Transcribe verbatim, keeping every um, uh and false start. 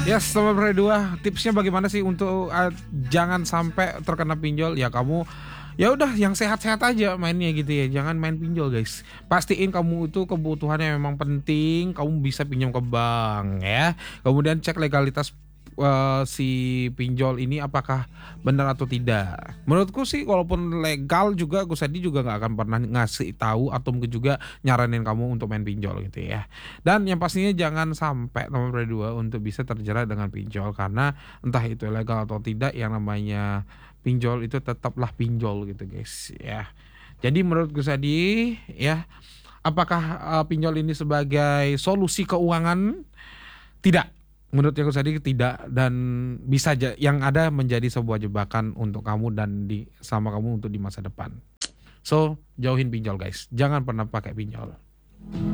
Yes, nomor dua, tipsnya bagaimana sih untuk uh, jangan sampai terkena pinjol? Ya kamu ya udah yang sehat-sehat aja mainnya gitu ya. Jangan main pinjol, guys. Pastiin kamu itu kebutuhannya memang penting, kamu bisa pinjam ke bank ya. Kemudian cek legalitas uh, si pinjol ini apakah benar atau tidak. Menurutku sih walaupun legal juga Kusadi juga nggak akan pernah ngasih tahu atau mungkin juga nyaranin kamu untuk main pinjol gitu ya. Dan yang pastinya jangan sampai nomor dua untuk bisa terjerat dengan pinjol karena entah itu legal atau tidak yang namanya pinjol itu tetaplah pinjol gitu guys ya. Jadi menurut Kusadi ya, apakah uh, pinjol ini sebagai solusi keuangan? Tidak. Menurut yang Kusadi tidak dan bisa aja yang ada menjadi sebuah jebakan untuk kamu dan di sama kamu untuk di masa depan. So, jauhin pinjol guys. Jangan pernah pakai pinjol.